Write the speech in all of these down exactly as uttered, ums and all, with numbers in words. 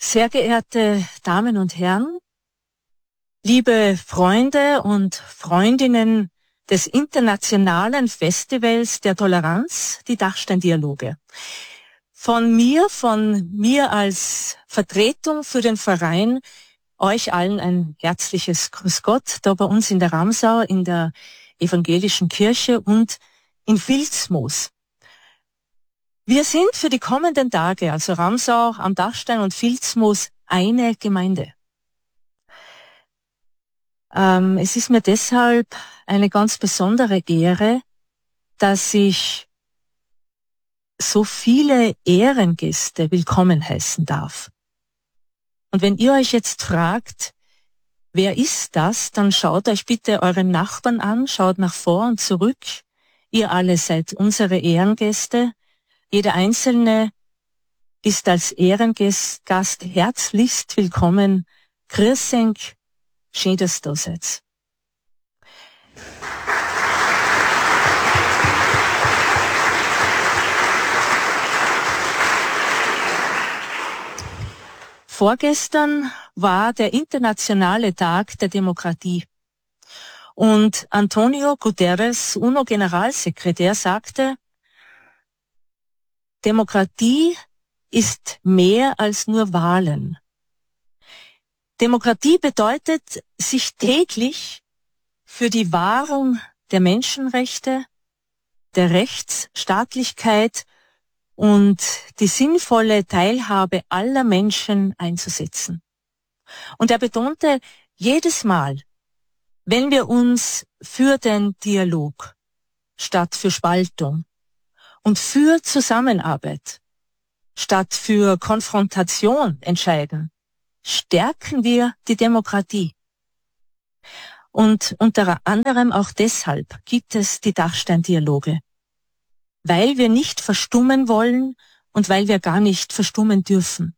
Sehr geehrte Damen und Herren, liebe Freunde und Freundinnen des internationalen Festivals der Toleranz, die Dachstein-Dialoge. Von mir, von mir als Vertretung für den Verein, euch allen ein herzliches Grüß Gott, da bei uns in der Ramsau, in der evangelischen Kirche und in Vilsmoos. Wir sind für die kommenden Tage, also Ramsau am Dachstein und Vilsmoos, eine Gemeinde. Ähm, es ist mir deshalb eine ganz besondere Ehre, dass ich so viele Ehrengäste willkommen heißen darf. Und wenn ihr euch jetzt fragt, wer ist das, dann schaut euch bitte euren Nachbarn an, schaut nach vor und zurück. Ihr alle seid unsere Ehrengäste. Jeder Einzelne ist als Ehrengast herzlichst willkommen. Grüß euch, schön, dass ihr da seid. Vorgestern war der internationale Tag der Demokratie. Und Antonio Guterres, UNO-Generalsekretär, sagte, Demokratie ist mehr als nur Wahlen. Demokratie bedeutet, sich täglich für die Wahrung der Menschenrechte, der Rechtsstaatlichkeit und die sinnvolle Teilhabe aller Menschen einzusetzen. Und er betonte jedes Mal, wenn wir uns für den Dialog statt für Spaltung und für Zusammenarbeit statt für Konfrontation entscheiden, stärken wir die Demokratie. Und unter anderem auch deshalb gibt es die Dachstein-Dialoge. Weil wir nicht verstummen wollen und weil wir gar nicht verstummen dürfen.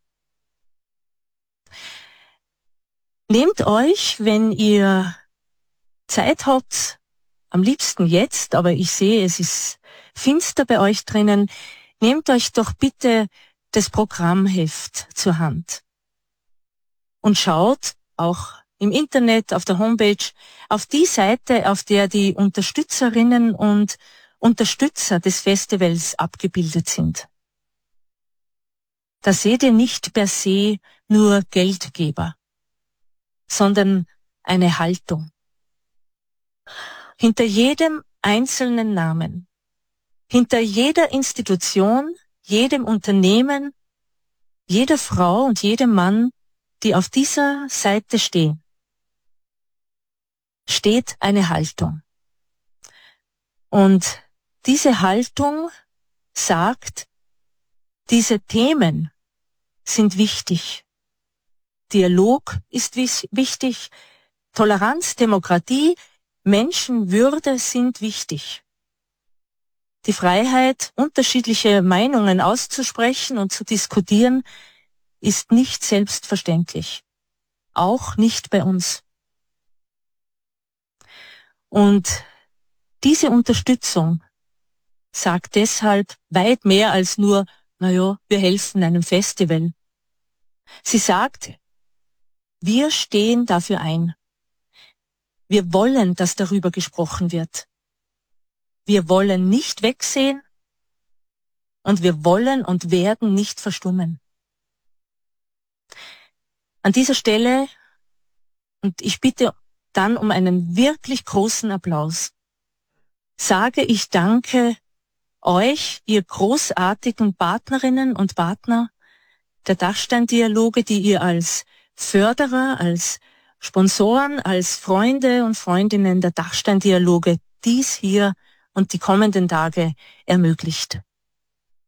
Nehmt euch, wenn ihr Zeit habt, am liebsten jetzt, aber ich sehe, es ist finster bei euch drinnen, nehmt euch doch bitte das Programmheft zur Hand und schaut auch im Internet, auf der Homepage, auf die Seite, auf der die Unterstützerinnen und Unterstützer des Festivals abgebildet sind. Da seht ihr nicht per se nur Geldgeber, sondern eine Haltung. Hinter jedem einzelnen Namen, hinter jeder Institution, jedem Unternehmen, jeder Frau und jedem Mann, die auf dieser Seite stehen, steht eine Haltung. Und diese Haltung sagt, diese Themen sind wichtig. Dialog ist wichtig, Toleranz, Demokratie, Menschenwürde sind wichtig. Die Freiheit, unterschiedliche Meinungen auszusprechen und zu diskutieren, ist nicht selbstverständlich. Auch nicht bei uns. Und diese Unterstützung sagt deshalb weit mehr als nur, naja, wir helfen einem Festival. Sie sagt, wir stehen dafür ein. Wir wollen, dass darüber gesprochen wird. Wir wollen nicht wegsehen und wir wollen und werden nicht verstummen. An dieser Stelle, und ich bitte dann um einen wirklich großen Applaus, sage ich Danke euch, ihr großartigen Partnerinnen und Partner der Dachstein-Dialoge, die ihr als Förderer, als Sponsoren, als Freunde und Freundinnen der Dachstein-Dialoge dies hier und die kommenden Tage ermöglicht.